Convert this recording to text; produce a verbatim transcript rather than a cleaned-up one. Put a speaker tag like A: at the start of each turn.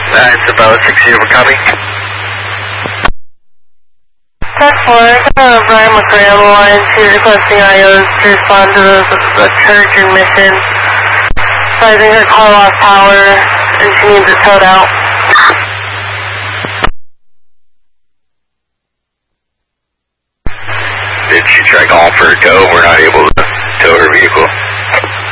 A: Uh, it's about six zero, copy.
B: ten four, uh, Brian McRae on the line. She's requesting I Os to respond to the, the church and mission. Citing her car lost power and she needs it towed out.
A: Did she try calling for a tow? We're not able to tow her vehicle.